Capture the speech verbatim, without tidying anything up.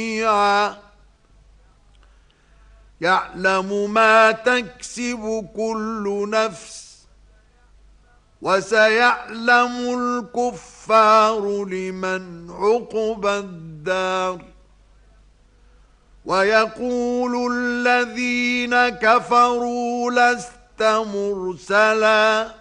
جميعا يعلم ما تكسب كل نفس وسيعلم الكفار لمن عقبى الدار ويقول الذين كفروا لست مرسلا